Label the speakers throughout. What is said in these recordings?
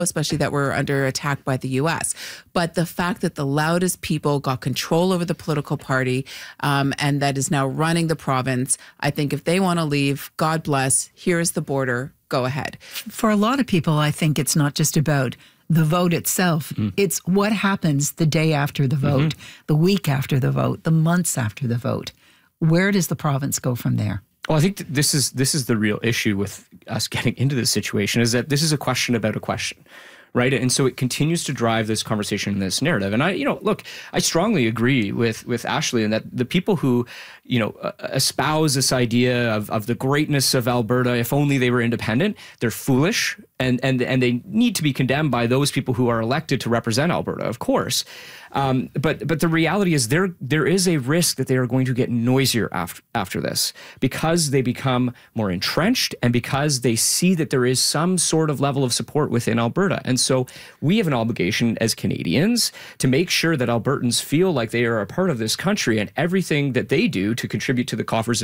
Speaker 1: especially that we're under attack by the U.S. But the fact that the loudest people got control over the political party and that is now running the province, I think if they want to leave, God bless, here's the border, go ahead.
Speaker 2: For a lot of people, I think it's not just about the vote itself. It's what happens the day after the vote, the week after the vote, the months after the vote. Where does the province go from there?
Speaker 3: Well, I think this is the real issue with us getting into this situation, is that this is a question about a question, right? And so it continues to drive this conversation and this narrative. And I strongly agree with Ashley in that the people who, espouse this idea of the greatness of Alberta, if only they were independent, they're foolish and they need to be condemned by those people who are elected to represent Alberta, of course. But the reality is there is a risk that they are going to get noisier after this because they become more entrenched and because they see that there is some sort of level of support within Alberta. And so we have an obligation as Canadians to make sure that Albertans feel like they are a part of this country and everything that they do to contribute to the coffers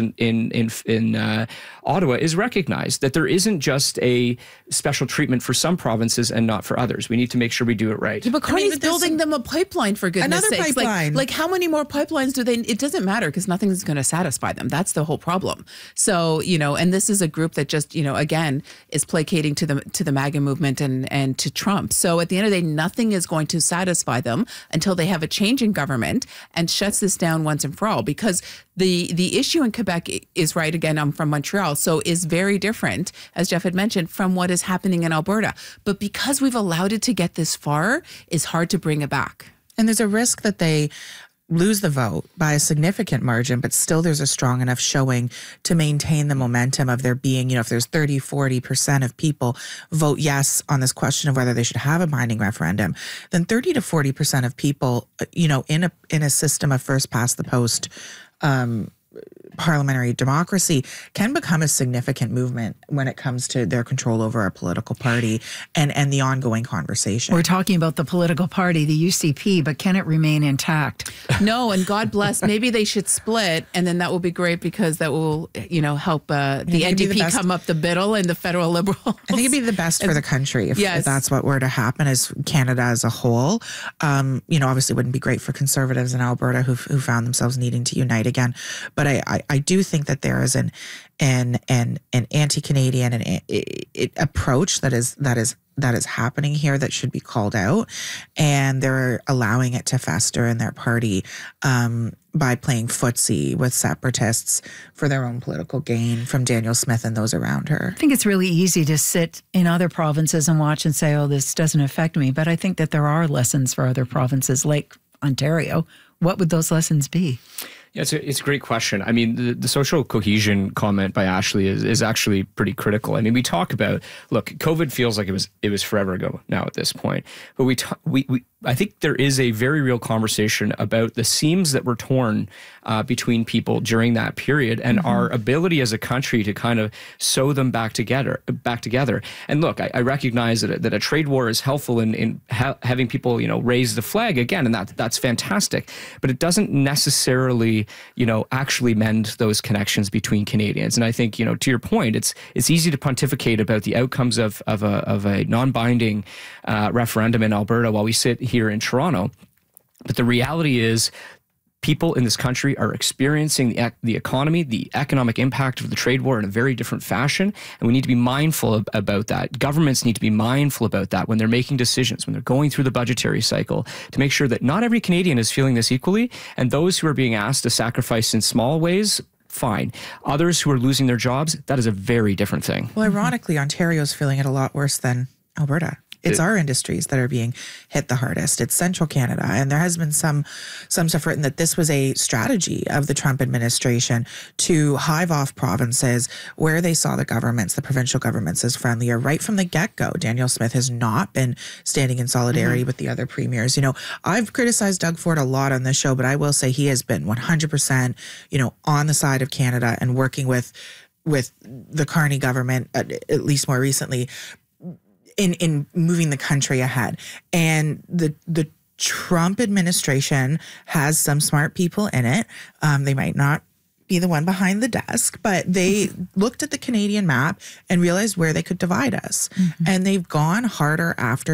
Speaker 3: in Ottawa is recognized, that there isn't just a special treatment for some provinces and not for others. We need to make sure we do it right.
Speaker 1: Yeah, but Carney's building them a pipeline, for goodness sakes.
Speaker 4: Pipeline.
Speaker 1: Like how many more pipelines do they? It doesn't matter because nothing's going to satisfy them. That's the whole problem. So, and this is a group that just, again, is placating to the MAGA movement and to Trump. So at the end of the day, nothing is going to satisfy them until they have a change in government and shuts this down once and for all. Because the issue in Quebec is, right, again, I'm from Montreal, so is very different, as Jeff had mentioned, from what is happening in Alberta. But because we've allowed it to get this far, it's hard to bring it back.
Speaker 4: And there's a risk that they lose the vote by a significant margin, but still there's a strong enough showing to maintain the momentum of there being, if there's 30, 40% of people vote yes on this question of whether they should have a binding referendum, then 30 to 40% of people, in a system of first past the post parliamentary democracy can become a significant movement when it comes to their control over a political party and the ongoing conversation.
Speaker 2: We're talking about the political party, the UCP, but can it remain intact?
Speaker 1: No, and God bless. Maybe they should split, and then that will be great because that will, help the NDP come up the middle and the federal Liberals.
Speaker 4: I think it'd be the best for the country if that's what were to happen as Canada as a whole. Obviously it wouldn't be great for Conservatives in Alberta who found themselves needing to unite again. But I do think that there is an anti-Canadian approach that is happening here that should be called out, and they're allowing it to fester in their party by playing footsie with separatists for their own political gain from Danielle Smith and those around her.
Speaker 2: I think it's really easy to sit in other provinces and watch and say, oh, this doesn't affect me. But I think that there are lessons for other provinces like Ontario. What would those lessons be?
Speaker 3: Yeah, it's a great question. I mean, the social cohesion comment by Ashley is actually pretty critical. I mean, we talk about, look, COVID feels like it was forever ago now at this point, but I think there is a very real conversation about the seams that were torn between people during that period and our ability as a country to kind of sew them back together. And look, I recognize that a trade war is helpful in having people, raise the flag again, and that's fantastic. But it doesn't necessarily, actually mend those connections between Canadians. And I think, to your point, it's easy to pontificate about the outcomes of a non-binding referendum in Alberta while we sit here in Toronto. But the reality is people in this country are experiencing the economy, the economic impact of the trade war in a very different fashion. And we need to be mindful about that. Governments need to be mindful about that when they're making decisions, when they're going through the budgetary cycle, to make sure that not every Canadian is feeling this equally. And those who are being asked to sacrifice in small ways, fine. Others who are losing their jobs, that is a very different thing.
Speaker 4: Well, ironically, Ontario's feeling it a lot worse than Alberta. It's our industries that are being hit the hardest. It's central Canada. And there has been some stuff written that this was a strategy of the Trump administration to hive off provinces where they saw the provincial governments as friendlier right from the get-go. Danielle Smith has not been standing in solidarity with the other premiers. I've criticized Doug Ford a lot on this show, but I will say he has been 100%, on the side of Canada and working with the Carney government, at least more recently, in moving the country ahead. And the Trump administration has some smart people in it. They might not be the one behind the desk, but they looked at the Canadian map and realized where they could divide us. And they've gone harder after